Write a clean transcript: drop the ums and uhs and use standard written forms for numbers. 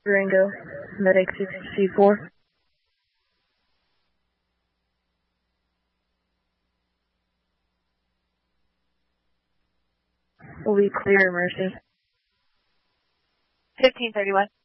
Durango, medic 6C4. Will be clear, Mercy. 1531.